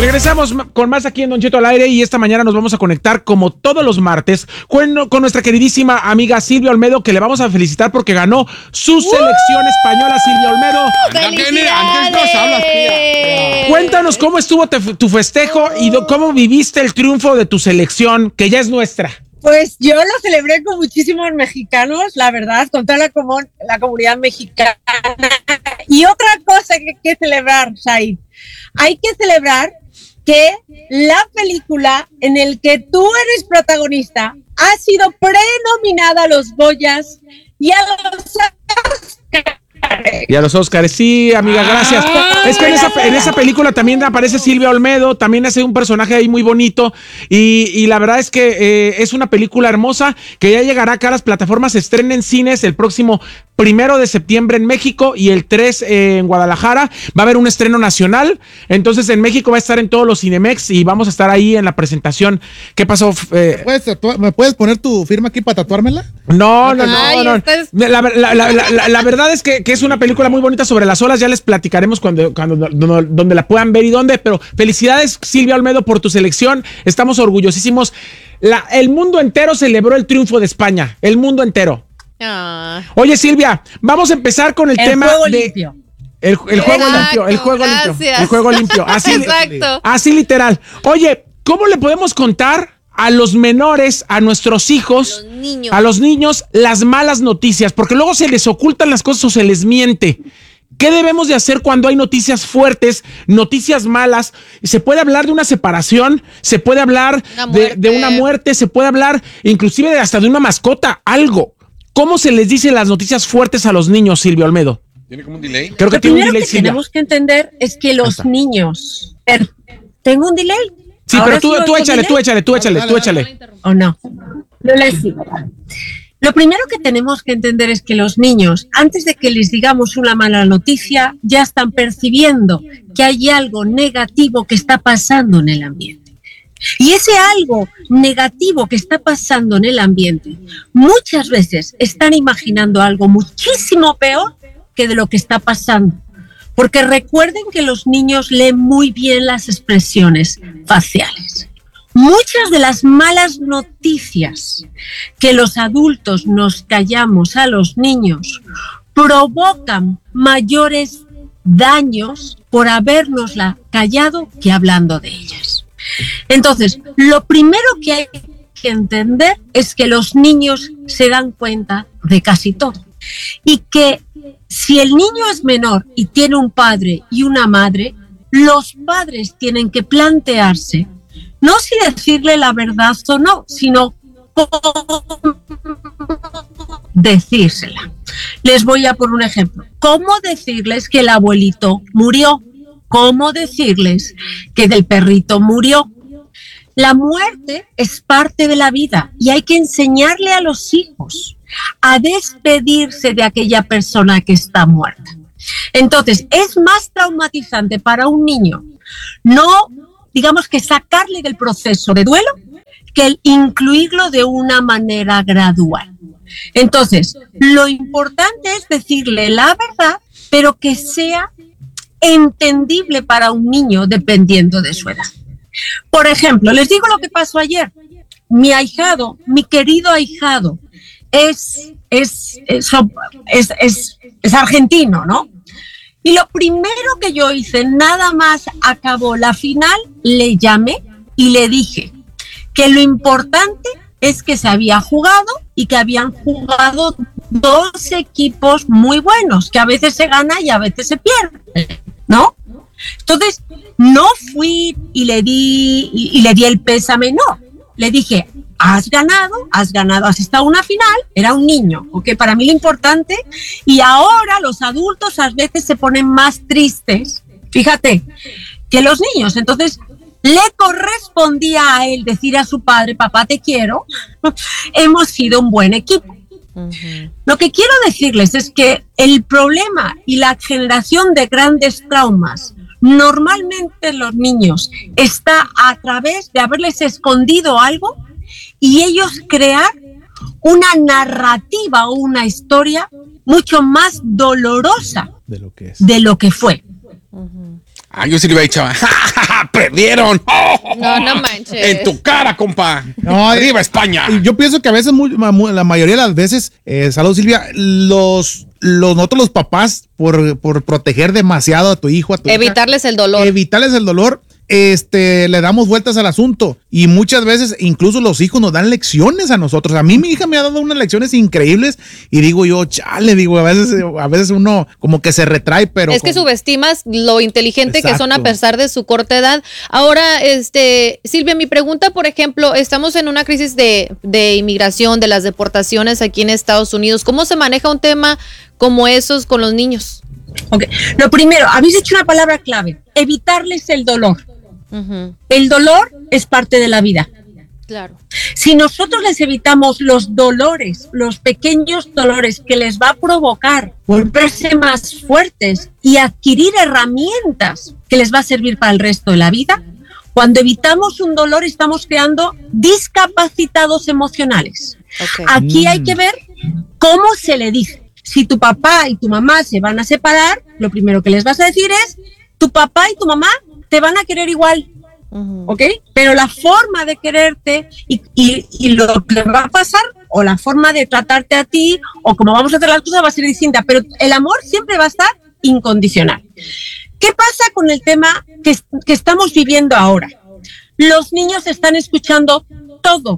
Regresamos con más aquí en Don Cheto al aire y esta mañana nos vamos a conectar como todos los martes con nuestra queridísima amiga Silvia Olmedo, que le vamos a felicitar porque ganó su selección española. Silvia Olmedo, cuéntanos cómo estuvo tu festejo y cómo viviste el triunfo de tu selección, que ya es nuestra. Pues yo lo celebré con muchísimos mexicanos, la verdad, con toda la comunidad mexicana. Y otra cosa que hay que celebrar, Said, hay que celebrar que la película en el que tú eres protagonista ha sido prenominada a los Goyas y a los Oscars. Y a los Oscars, sí, amiga, gracias. Es que en esa película también aparece Silvia Olmedo, también hace un personaje ahí muy bonito y la verdad es que es una película hermosa que ya llegará acá a las plataformas. Se estrena en cines el próximo 1 de septiembre en México y el 3 en Guadalajara. Va a haber un estreno nacional, entonces en México va a estar en todos los Cinemex y vamos a estar ahí en la presentación. ¿Qué pasó? ¿Me puedes poner tu firma aquí para tatuármela? No. La verdad es que es una película muy bonita sobre las olas. Ya les platicaremos donde la puedan ver y dónde. Pero felicidades, Silvia Olmedo, por tu selección. Estamos orgullosísimos. El mundo entero celebró el triunfo de España. El mundo entero. Oye, Silvia, vamos a empezar con el tema juego de limpio. El juego limpio. El juego limpio. Así literal. Oye, ¿cómo le podemos contar a los menores, a nuestros hijos, a los niños, las malas noticias? Porque luego se les ocultan las cosas o se les miente. ¿Qué debemos de hacer cuando hay noticias fuertes, noticias malas? Se puede hablar de una separación, se puede hablar de una muerte, se puede hablar inclusive hasta de una mascota, algo. ¿Cómo se les dice las noticias fuertes a los niños, Silvia Olmedo? ¿Tiene como un delay? Creo que tiene un delay, Lo primero que Silvia. tenemos que entender es que los niños... ¿Tengo un delay? Sí, pero tú échale. ¿O no? No les sigo. Lo primero que tenemos que entender es que los niños, antes de que les digamos una mala noticia, ya están percibiendo que hay algo negativo que está pasando en el ambiente. Y ese algo negativo que está pasando en el ambiente, muchas veces están imaginando algo muchísimo peor que de lo que está pasando. Porque recuerden que los niños leen muy bien las expresiones faciales. Muchas de las malas noticias que los adultos nos callamos a los niños provocan mayores daños por habérnosla callado que hablando de ellas. Entonces, lo primero que hay que entender es que los niños se dan cuenta de casi todo y que si el niño es menor y tiene un padre y una madre, los padres tienen que plantearse no si decirle la verdad o no, sino cómo decírsela. Les voy a poner un ejemplo. ¿Cómo decirles que el abuelito murió? ¿Cómo decirles que el perrito murió? La muerte es parte de la vida y hay que enseñarle a los hijos a despedirse de aquella persona que está muerta. Entonces, es más traumatizante para un niño no, digamos que sacarle del proceso de duelo que el incluirlo de una manera gradual. Entonces, lo importante es decirle la verdad, pero que sea entendible para un niño dependiendo de su edad. Por ejemplo, les digo lo que pasó ayer. Mi ahijado, mi querido ahijado, es argentino, ¿no? Y lo primero que yo hice, nada más acabó la final, le llamé y le dije que lo importante es que se había jugado y que habían jugado dos equipos muy buenos, que a veces se gana y a veces se pierde, ¿no? Entonces, no fui y le di el pésame, no. Le dije, has ganado, has estado en una final, era un niño, ¿ok? Para mí lo importante, y ahora los adultos a veces se ponen más tristes, fíjate, que los niños. Entonces, le correspondía a él decir a su padre, papá, te quiero, hemos sido un buen equipo. Uh-huh. Lo que quiero decirles es que el problema y la generación de grandes traumas normalmente en los niños está a través de haberles escondido algo y ellos crear una narrativa o una historia mucho más dolorosa de lo que fue. Uh-huh. Yo sí le iba a echar. ¡Ja! ¡Perdieron! No manches. En tu cara, compa. No, arriba España. Yo pienso que a veces, la mayoría de las veces, salud Silvia, nosotros los papás, por proteger demasiado a tu hijo, a tu evitarles hija, el dolor, le damos vueltas al asunto y muchas veces incluso los hijos nos dan lecciones a nosotros. A mí mi hija me ha dado unas lecciones increíbles y digo yo, chale, a veces uno como que se retrae, pero es que subestimas lo inteligente Exacto. que son a pesar de su corta edad. Ahora, Silvia, mi pregunta, por ejemplo, estamos en una crisis de inmigración, de las deportaciones aquí en Estados Unidos. ¿Cómo se maneja un tema como esos con los niños? Okay. Lo primero, habéis dicho una palabra clave, evitarles el dolor. Uh-huh. El dolor es parte de la vida. Claro. Si nosotros les evitamos los dolores, los pequeños dolores que les va a provocar volverse más fuertes y adquirir herramientas que les va a servir para el resto de la vida, cuando evitamos un dolor estamos creando discapacitados emocionales. Okay. Aquí hay que ver cómo se le dice. Si tu papá y tu mamá se van a separar, lo primero que les vas a decir es, tu papá y tu mamá te van a querer igual, ¿ok? Pero la forma de quererte y lo que va a pasar, o la forma de tratarte a ti, o cómo vamos a hacer las cosas va a ser distinta, pero el amor siempre va a estar incondicional. ¿Qué pasa con el tema que estamos viviendo ahora? Los niños están escuchando todo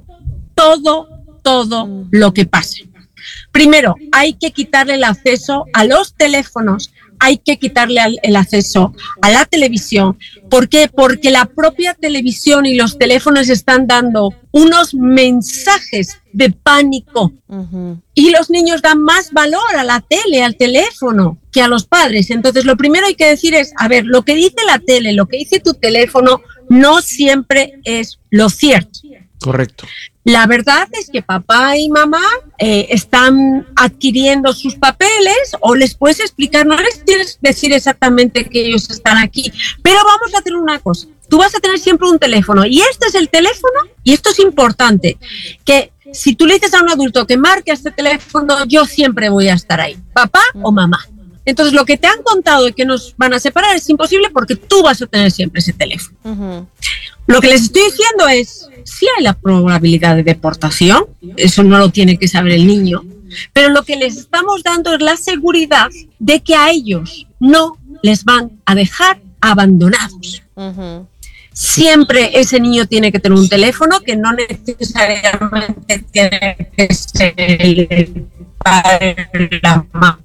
lo que pasa. Primero, hay que quitarle el acceso a los teléfonos, hay que quitarle el acceso a la televisión. ¿Por qué? Porque la propia televisión y los teléfonos están dando unos mensajes de pánico. Uh-huh. Y los niños dan más valor a la tele, al teléfono, que a los padres. Entonces, lo primero hay que decir es, a ver, lo que dice la tele, lo que dice tu teléfono, no siempre es lo cierto. Correcto. La verdad es que papá y mamá están adquiriendo sus papeles, o les puedes explicar, no les tienes que decir exactamente que ellos están aquí, pero vamos a hacer una cosa. Tú vas a tener siempre un teléfono y este es el teléfono, y esto es importante, que si tú le dices a un adulto que marque este teléfono, yo siempre voy a estar ahí, papá o mamá. Entonces, lo que te han contado de que nos van a separar es imposible porque tú vas a tener siempre ese teléfono. Uh-huh. Lo que les estoy diciendo es, sí hay la probabilidad de deportación, eso no lo tiene que saber el niño, pero lo que les estamos dando es la seguridad de que a ellos no les van a dejar abandonados. Uh-huh. Siempre ese niño tiene que tener un teléfono, que no necesariamente tiene que ser el padre, la mamá.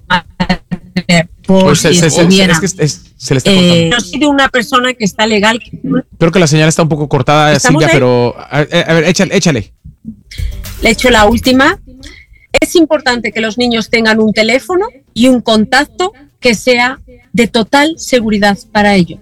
Pues se le está cortando. Yo soy de una persona que está legal. Creo que la señal está un poco cortada, Silvia, ahí? Pero a ver, échale. Le echo la última. Es importante que los niños tengan un teléfono y un contacto que sea de total seguridad para ellos.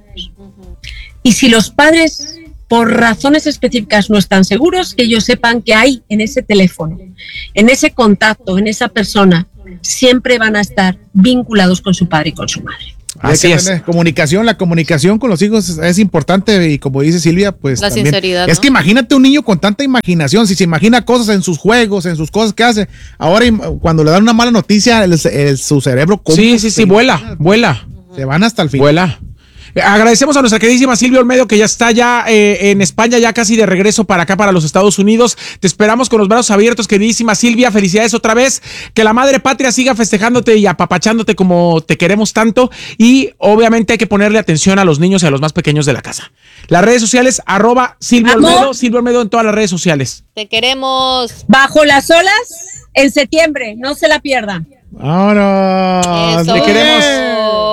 Y si los padres, por razones específicas, no están seguros, que ellos sepan que hay en ese teléfono, en ese contacto, en esa persona, siempre van a estar vinculados con su padre y con su madre. Así es. La comunicación con los hijos es importante, y como dice Silvia, pues la también, sinceridad, ¿no? Es que imagínate un niño con tanta imaginación, si se imagina cosas en sus juegos, en sus cosas que hace, ahora cuando le dan una mala noticia, su cerebro... Sí, vuela. Se van hasta el fin. Vuela. Agradecemos a nuestra queridísima Silvia Olmedo, que ya está en España, ya casi de regreso para acá, para los Estados Unidos. Te esperamos con los brazos abiertos, queridísima Silvia. Felicidades otra vez. Que la madre patria siga festejándote y apapachándote como te queremos tanto. Y obviamente hay que ponerle atención a los niños y a los más pequeños de la casa. Las redes sociales, @Silvia Olmedo, Silvia Olmedo en todas las redes sociales. Te queremos. Bajo las olas en septiembre, no se la pierdan. ¡Vámonos! Te queremos.